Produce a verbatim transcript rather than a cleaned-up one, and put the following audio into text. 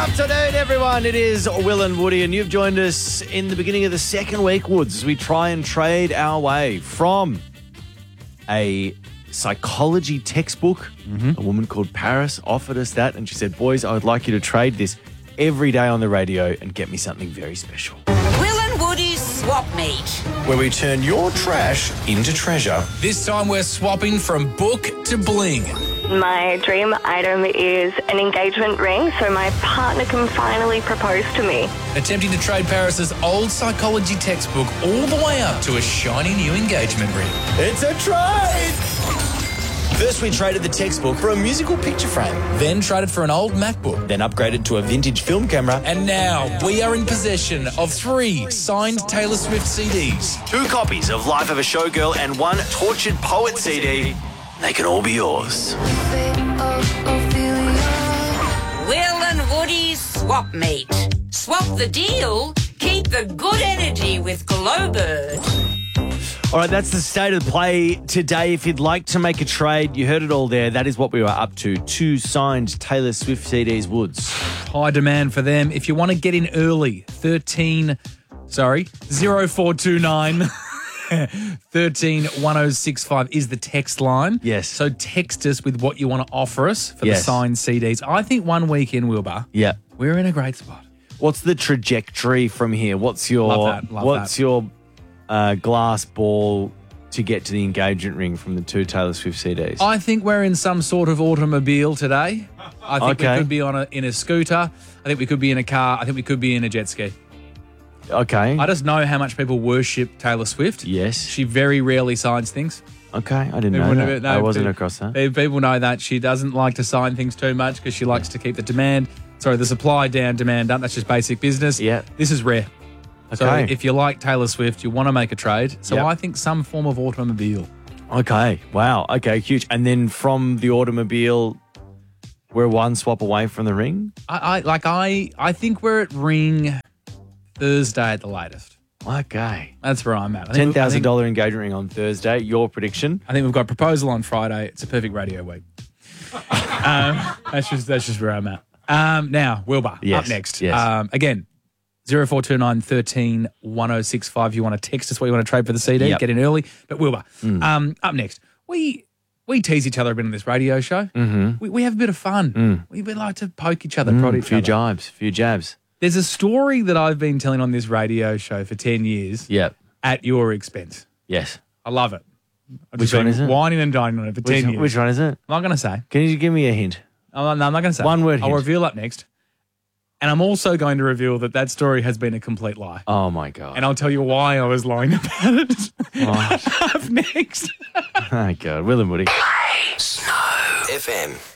afternoon, everyone. It is Will and Woody, and you've joined us in the beginning of the second week, Woods, as we try and trade our way from a psychology textbook. Mm-hmm. A woman called Paris offered us that, and she said, boys, I would like you to trade this every day on the radio and get me something very special. Will and Woody's Swap Meet, where we turn your trash into treasure. This time we're swapping from book to bling. My dream item is an engagement ring so my partner can finally propose to me. Attempting to trade Paris's old psychology textbook all the way up to a shiny new engagement ring. It's a trade! First, we traded the textbook for a musical picture frame. Then traded for an old MacBook. Then upgraded to a vintage film camera. And now we are in possession of three signed Taylor Swift C Ds. Two copies of Life of a Showgirl and one Tortured Poet C D. They can all be yours. Will and Woody's Swap Meet. Swap the deal, keep the good energy with Glowbird. All right, that's the state of the play today. If you'd like to make a trade, you heard it all there. That is what we were up to. Two signed Taylor Swift C Ds, Woods. High demand for them. If you want to get in early, thirteen, sorry, zero four two nine thirteen one oh six five is the text line. Yes. So text us with what you want to offer us for Yes. the signed C Ds. I think one week in, Wilbur, Yeah. we're in a great spot. What's the trajectory from here? What's your Love that, love what's that. your uh, glass ball to get to the engagement ring from the two Taylor Swift C Ds? I think we're in some sort of automobile today. I think Okay. we could be on a, in a scooter. I think we could be in a car. I think we could be in a jet ski. Okay. I just know how much people worship Taylor Swift. Yes. She very rarely signs things. Okay, I didn't know People- that. no, I wasn't people- across that. People know that she doesn't like to sign things too much because she likes to keep the demand, sorry, the supply down, demand up. That's just basic business. Yeah. This is rare. So Okay. if you like Taylor Swift, you want to make a trade. So Yep. I think some form of automobile. Okay. Wow. Okay, huge. And then from the automobile, we're one swap away from the ring? I, I like I I think we're at ring Thursday at the latest. Okay. That's where I'm at. I think- ten thousand I think- dollars engagement ring on Thursday. Your prediction? I think we've got a proposal on Friday. It's a perfect radio week. um, that's just that's just where I'm at. Um, now, Wilbur, Yes, up next. yes. Um, again, zero four two nine thirteen one oh six five. You want to text us what you want to trade for the C D, Yep. get in early. But Wilbur, um, up next, we we tease each other a bit on this radio show. Mm-hmm. We, we have a bit of fun. We, we like to poke each other, prod A each few other. jibes, few jabs. There's a story that I've been telling on this radio show for ten years Yep. at your expense. Yes. I love it. I've Which just one been is it? Whining and dining on it for Which, ten years. which one is it? I'm not going to say. Can you give me a hint? I'm not, no, I'm not going to say. One word I'll hint. reveal up next. And I'm also going to reveal that that story has been a complete lie. Oh, my God. And I'll tell you why I was lying about it. What? Up next. Oh, God. Will and Woody. Snow F M.